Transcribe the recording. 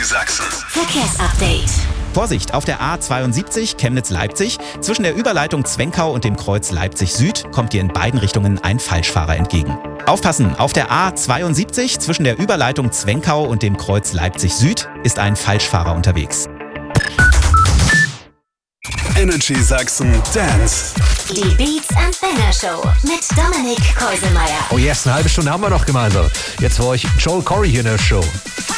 Sachsen. Verkehrsupdate. Vorsicht, auf der A72 Chemnitz-Leipzig, zwischen der Überleitung Zwenkau und dem Kreuz Leipzig-Süd kommt dir in beiden Richtungen ein Falschfahrer entgegen. Aufpassen, auf der A72 zwischen der Überleitung Zwenkau und dem Kreuz Leipzig-Süd ist ein Falschfahrer unterwegs. Energy Sachsen Dance. Die Beats and Banger Show mit Dominik Keuselmeier. Oh yes, eine halbe Stunde haben wir noch gemeinsam. Jetzt für euch Joel Corey hier in der Show.